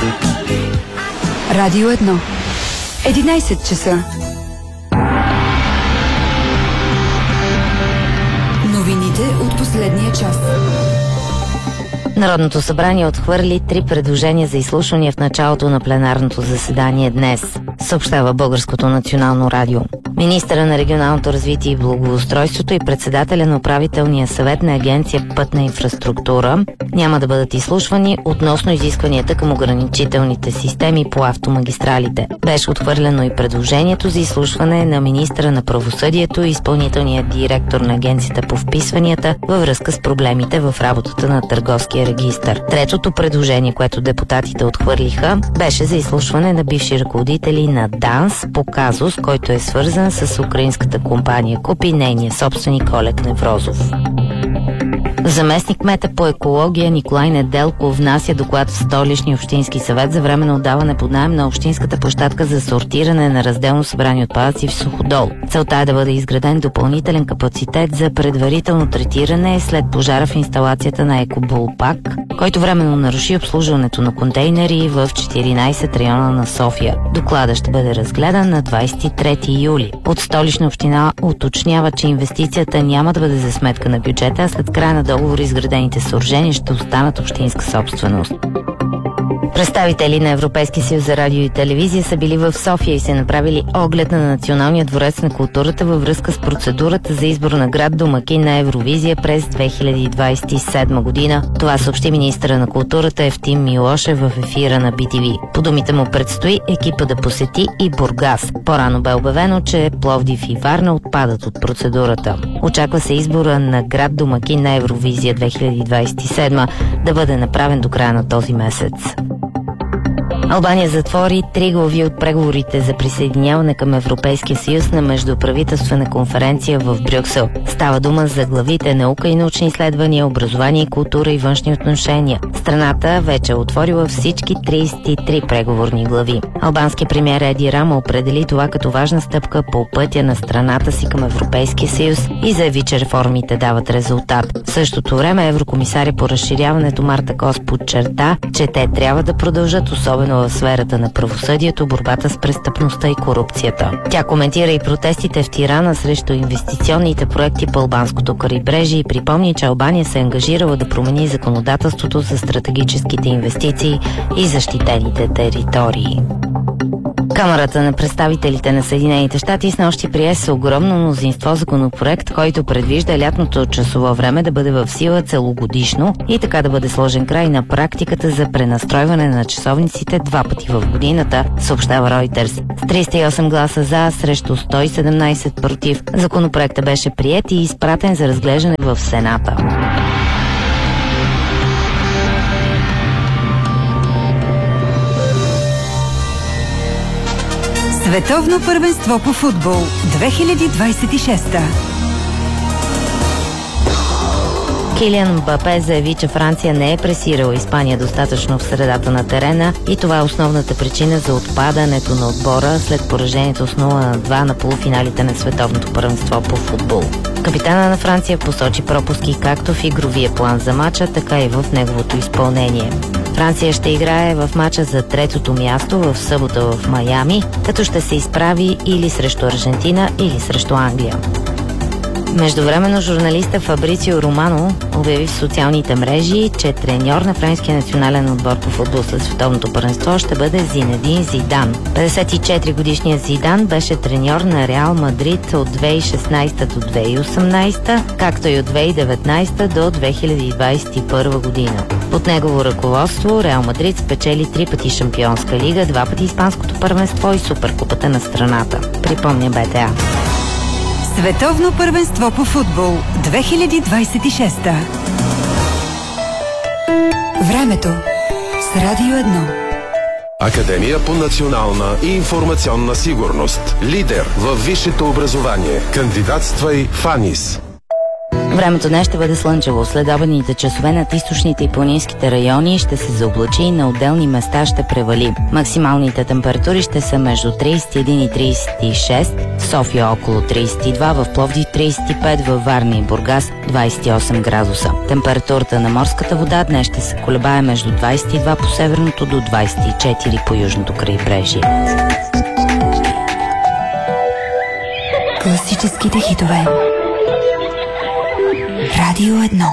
Радио 1. 11 часа. Новините от последния час. Народното събрание отхвърли 3 предложения за изслушвания в началото на пленарното заседание днес, съобщава Българското национално радио. Министъра на регионалното развитие и благоустройството и председателя на управителния съвет на Агенция Пътна инфраструктура няма да бъдат изслушвани относно изискванията към ограничителните системи по автомагистралите. Беше отхвърлено и предложението за изслушване на министъра на правосъдието и изпълнителния директор на Агенцията по вписванията във връзка с проблемите в работата на търговския регистър. Третото предложение, което депутатите отхвърлиха, беше за изслушване на бивши ръководители на ДАНС по казус, който е свързан с украинската компания КУП и нейния собственик Олег Неврозов. Заместник кмета по екология Николай Неделков внася доклад в Столичния общински съвет за временно отдаване под наем на общинската площадка за сортиране на разделно събрани отпадъци в Суходол. Целта е да бъде изграден допълнителен капацитет за предварително третиране след пожара в инсталацията на Екобулпак, който временно наруши обслужването на контейнери в 14 района на София. Докладът ще бъде разгледан на 23 юли. От Столична община уточнява, че инвестицията няма да бъде за сметка на бюджета, а след края на договор изградените съоръжения ще останат общинска собственост. Представители на Европейския съюз за радио и телевизия са били в София и се направили оглед на Националния дворец на културата във връзка с процедурата за избор на град домакин на Евровизия през 2027 година. Това съобщи министъра на културата Евтим Милошев в ефира на BTV. По думите му предстои екипа да посети и Бургас. По-рано бе обявено, че Пловдив и Варна отпадат от процедурата. Очаква се избора на град домакин на Евровизия 2027 да бъде направен до края на този месец. Албания затвори 3 глави от преговорите за присъединяване към Европейския съюз на междуправителствена конференция в Брюксел. Става дума за главите наука и научни изследвания, образование, култура и външни отношения. Страната вече е отворила всички 33 преговорни глави. Албанският премиер Еди Рама определи това като важна стъпка по пътя на страната си към Европейския съюз и заяви, че реформите дават резултат. В същото време еврокомисаря по разширяването Марта Кос подчерта, че те трябва да продължат, особено в сферата на правосъдието, борбата с престъпността и корупцията. Тя коментира и протестите в Тирана срещу инвестиционните проекти по албанското крайбрежие и припомни, че Албания се е ангажирала да промени законодателството за стратегическите инвестиции и защитените територии. Камарата на представителите на Съединените щати снощи прие с огромно мнозинство законопроект, който предвижда лятното часово време да бъде в сила целогодишно и така да бъде сложен край на практиката за пренастройване на часовниците 2 пъти в годината, съобщава Reuters. С 308 гласа за срещу 117 против, законопроектът беше приет и изпратен за разглеждане в Сената. Световно първенство по футбол 2026. Килиан Мбапе заяви, че Франция не е пресирала Испания достатъчно в средата на терена и това е основната причина за отпадането на отбора след поражението с 0-2 на полуфиналите на Световното първенство по футбол. Капитана на Франция посочи пропуски както в игровия план за мача, така и в неговото изпълнение. Франция ще играе в мача за 3-то място в събота в Майами, като ще се изправи или срещу Аржентина, или срещу Англия. Междувременно журналиста Фабрицио Романо обяви в социалните мрежи, че треньор на френския национален отбор по футбол със Световното първенство ще бъде Зинедин Зидан. 54-годишният Зидан беше треньор на Реал Мадрид от 2016 до 2018, както и от 2019 до 2021 година. Под негово ръководство Реал Мадрид спечели 3 пъти Шампионска лига, 2 пъти Испанското първенство и Суперкупата на страната. Припомня БТА. Световно първенство по футбол 2026. Времето с Радио 1. Академия по национална и информационна сигурност. Лидер във висшето образование. Кандидатствай в АНИС. Времето днес ще бъде слънчево. Следобедните часове над източните и планинските райони ще се заоблачи и на отделни места ще превали. Максималните температури ще са между 31 и 36, в София около 32, в Пловдив 35, във Варна и Бургас 28 градуса. Температурата на морската вода днес ще се колебае между 22 по северното до 24 по южното крайбрежие. Класическите хитове. Радио 1.